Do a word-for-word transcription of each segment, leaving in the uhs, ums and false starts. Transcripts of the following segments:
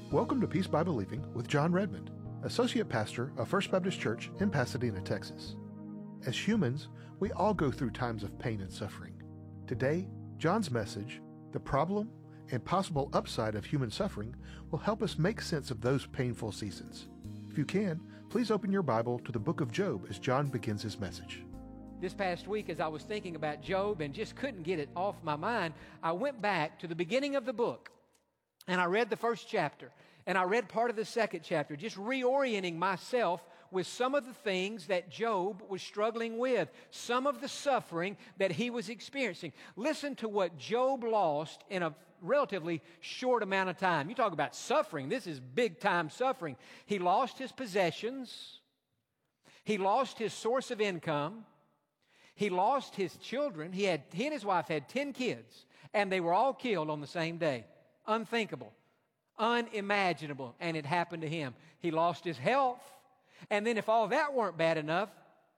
Welcome to Peace by Believing with John Redmond, Associate Pastor of First Baptist Church in Pasadena, Texas. As humans, we all go through times of pain and suffering. Today, John's message, The Problem and Possible Upside of Human Suffering, will help us make sense of those painful seasons. If you can, please open your Bible to the book of Job as John begins his message. This past week, as I was thinking about Job and just couldn't get it off my mind, I went back to the beginning of the book, and I read the first chapter, and I read part of the second chapter, just reorienting myself with some of the things that Job was struggling with, some of the suffering that he was experiencing. Listen to what Job lost in a relatively short amount of time. You talk about suffering. This is big-time suffering. He lost his possessions. He lost his source of income. He lost his children. He had he and his wife had ten kids, and they were all killed on the same day. Unthinkable, unimaginable, and it happened to him. He lost his health, and then if all that weren't bad enough,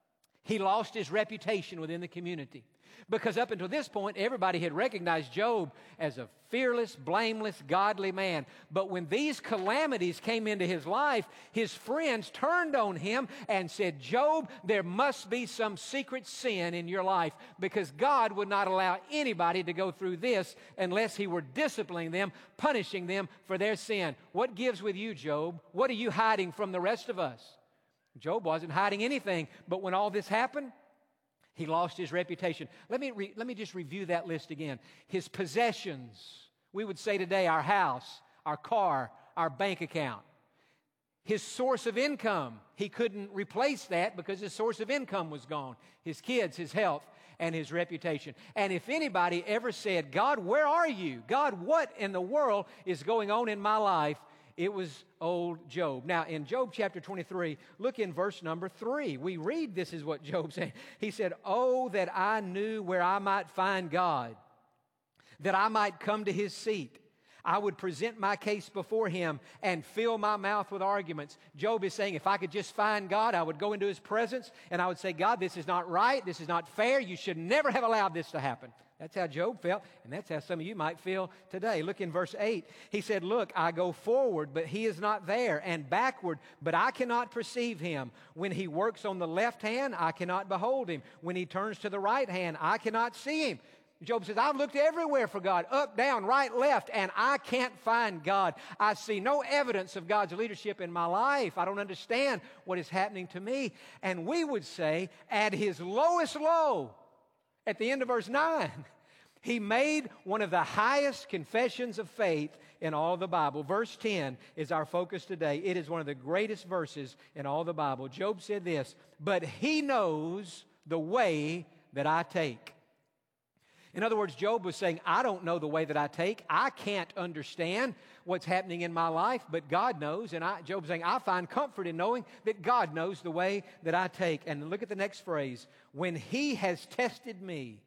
he lost his reputation within the community. Because up until this point, everybody had recognized Job as a fearless, blameless, godly man. But when these calamities came into his life, his friends turned on him and said, Job, there must be some secret sin in your life, because God would not allow anybody to go through this unless he were disciplining them, punishing them for their sin. What gives with you, Job? What are you hiding from the rest of us? Job wasn't hiding anything, but when all this happened, he lost his reputation. Let me re- let me just review that list again. His possessions, we would say today, our house, our car, our bank account. His source of income, he couldn't replace that because his source of income was gone. His kids, his health, and his reputation. And if anybody ever said, God, where are you? God, what in the world is going on in my life? It was old Job. Now, in Job chapter twenty-three, look in verse number three. We read, this is what Job said. He said, oh, that I knew where I might find God, that I might come to his seat. I would present my case before him and fill my mouth with arguments. Job is saying, if I could just find God, I would go into his presence and I would say, God, this is not right. This is not fair. You should never have allowed this to happen. That's how Job felt, and that's how some of you might feel today. Look in verse eight. He said, look, I go forward, but he is not there, and backward, but I cannot perceive him. When he works on the left hand, I cannot behold him. When he turns to the right hand, I cannot see him. Job says, I've looked everywhere for God, up, down, right, left, and I can't find God. I see no evidence of God's leadership in my life. I don't understand what is happening to me. And we would say, at his lowest low, at the end of verse nine, he made one of the highest confessions of faith in all the Bible. Verse ten is our focus today. It is one of the greatest verses in all the Bible. Job said this, but he knows the way that I take. In other words, Job was saying, I don't know the way that I take. I can't understand what's happening in my life, but God knows. And I, Job's saying, I find comfort in knowing that God knows the way that I take. And look at the next phrase. When he has tested me,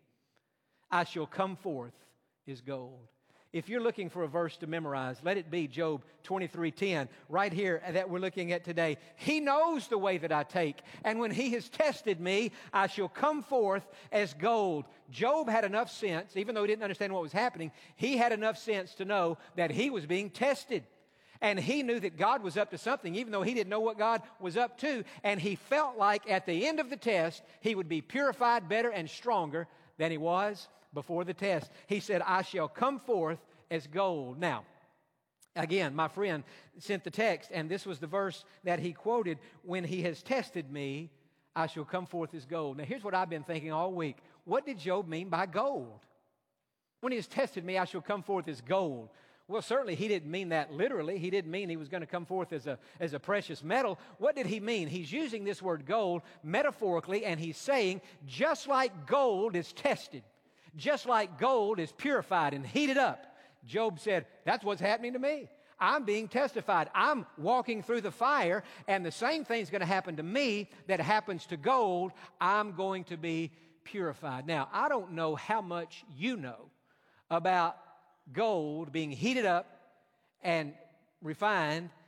I shall come forth as gold. If you're looking for a verse to memorize, let it be Job twenty-three ten, right here that we're looking at today. He knows the way that I take, and when he has tested me, I shall come forth as gold. Job had enough sense, even though he didn't understand what was happening, he had enough sense to know that he was being tested. And he knew that God was up to something, even though he didn't know what God was up to. And he felt like at the end of the test, he would be purified better and stronger than he was before the test. He said, I shall come forth as gold. Now, again, my friend sent the text, and this was the verse that he quoted, when he has tested me, I shall come forth as gold. Now, here's what I've been thinking all week. What did Job mean by gold? When he has tested me, I shall come forth as gold. Well, certainly he didn't mean that literally. He didn't mean he was going to come forth as a, as a precious metal. What did he mean? He's using this word gold metaphorically, and he's saying, just like gold is tested, just like gold is purified and heated up, Job said, that's what's happening to me. I'm being testified. I'm walking through the fire, and the same thing's going to happen to me that happens to gold. I'm going to be purified. Now, I don't know how much you know about gold being heated up and refined